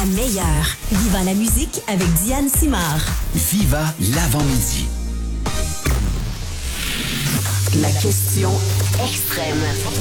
La meilleure. Vivant la musique avec Diane Simard. Viva l'avant-midi. La question extrême.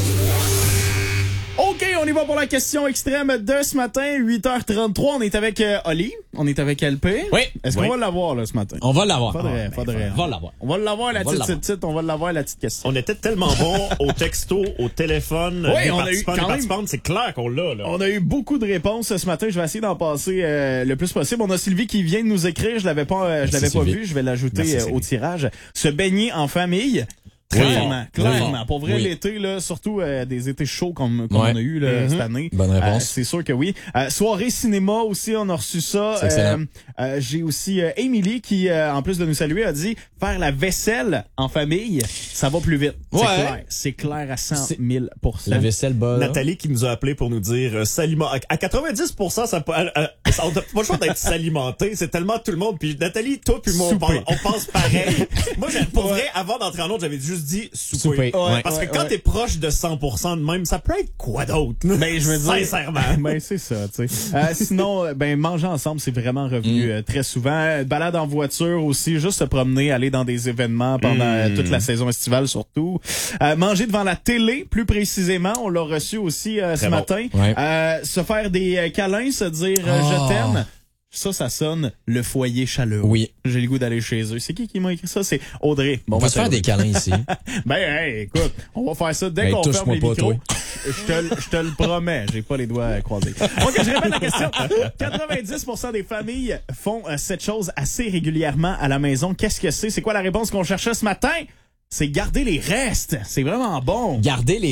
OK, on y va pour la question extrême de ce matin, 8h33. On est avec Oli, on est avec LP. Oui. Est-ce qu'on va l'avoir là, ce matin? On va l'avoir. Faudrait. On va l'avoir. On va l'avoir, la petite, on va l'avoir, la petite question. On était tellement bons au texto, au téléphone, Oui, les on a eu participants, quand les même- participantes, c'est clair qu'on l'a, là. On a eu beaucoup de réponses ce matin. Je vais essayer d'en passer le plus possible. On a Sylvie qui vient de nous écrire. Je l'avais pas Sylvie. vu. Je vais l'ajouter Merci, au Sylvie. tirage. Se baigner en famille. Clairement. Pour vrai, Oui. l'été, là, surtout des étés chauds comme Ouais. on a eu là, cette année. Bonne réponse. C'est sûr que oui. Soirée cinéma aussi, on a reçu ça. C'est excellent. J'ai aussi Émilie qui, en plus de nous saluer, a dit faire la vaisselle en famille, ça va plus vite. Ouais. C'est clair à 100 000 %. La vaisselle bas. là. Ben Nathalie qui nous a appelé pour nous dire à 90%, ça on n'a pas le choix d'être s'alimenter. C'est tellement tout le monde. Puis Nathalie, toi puis moi, on pense pareil. Moi, pour vrai, avant d'entrer en autre, j'avais juste dit souper. Ouais. Parce que quand t'es proche de 100% de même, ça peut être quoi d'autre? Ben, je veux dire. Sincèrement. Ben, c'est ça, tu sais. Sinon, ben, manger ensemble, c'est vraiment revenu très souvent. Balade en voiture aussi, juste se promener, aller dans des événements pendant toute la saison estivale surtout. Manger devant la télé, plus précisément, on l'a reçu aussi ce bon. matin. Ouais. Se faire des câlins, se dire je t'aime. Ça sonne le foyer chaleureux. Oui. J'ai le goût d'aller chez eux. C'est qui m'a écrit ça? C'est Audrey. On va se faire Audrey. des câlins ici. Ben, hey, écoute, on va faire ça dès Hey, qu'on ferme touche-moi les pas, micros. toi. Je te le promets, j'ai pas les doigts croisés. OK, je répète la question. 90% des familles font cette chose assez régulièrement à la maison. Qu'est-ce que c'est? C'est quoi la réponse qu'on cherchait ce matin? C'est garder les restes. C'est vraiment bon. Garder les